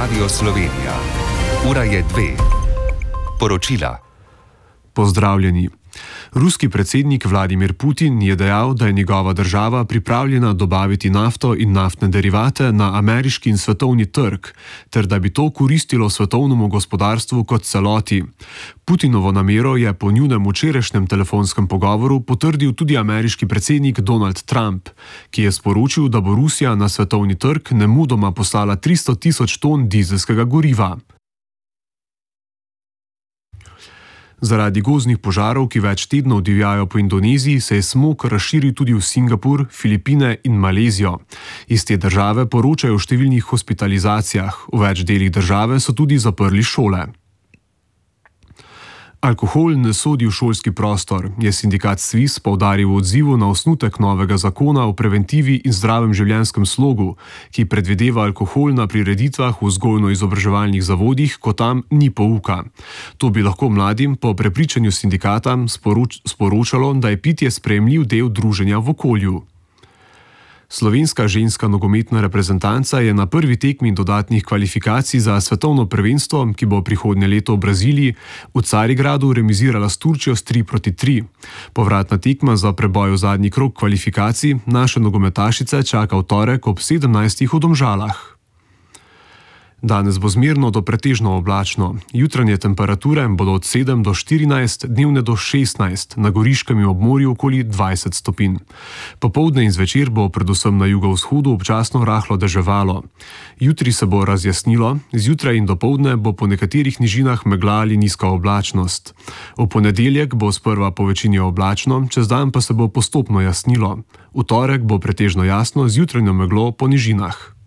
Radio Slovenija. Ura je 2. Poročila. Pozdravljeni. Ruski predsednik Vladimir Putin je dejal, da je njegova država pripravljena dobaviti nafto in naftne derivate na ameriški in svetovni trg, ter da bi to koristilo svetovnemu gospodarstvu kot celoti. Putinovo namero je po njunem včerajšnjem telefonskem pogovoru potrdil tudi ameriški predsednik Donald Trump, ki je sporočil, da bo Rusija na svetovni trg nemudoma poslala 300.000 ton dizelskega goriva. Zaradi gozdnih požarov, ki več tednov divjajo po Indoneziji, se je smog razširil tudi v Singapur, Filipine in Malezijo. Iz te države poročajo o številnih hospitalizacijah. V več delih države so tudi zaprli šole. Alkohol ne sodi v šolski prostor, je sindikat SVIZ poudaril v odzivu na osnutek novega zakona o preventivi in zdravem življenjskem slogu, ki predvideva alkohol na prireditvah v vzgojno-izobraževalnih zavodih, ko tam ni pouka. To bi lahko mladim po prepričanju sindikata sporočalo, da je pitje sprejemljiv del druženja v okolju. Slovenska ženska nogometna reprezentanca je na prvi tekmi dodatnih kvalifikacij za svetovno prvenstvo, ki bo prihodnje leto v Braziliji, v Carigradu remizirala s Turčijo s 3-3. Povratna tekma za preboj v zadnji krog kvalifikacij naše nogometašice čaka v torek ob 17. v Domžalah. Danes bo zmerno do pretežno oblačno. Jutranje temperature bodo od 7 do 14, dnevne do 16, na Goriškem in ob morju okoli 20 stopinj. Popoldne in zvečer bo predvsem na jugovzhodu občasno rahlo deževalo. Jutri se bo razjasnilo, zjutraj in dopoldne bo po nekaterih nižinah megla ali nizka oblačnost. V ponedeljek bo sprva po večini oblačno, čez dan pa se bo postopno jasnilo. V torek bo pretežno jasno z jutranjo meglo po nižinah.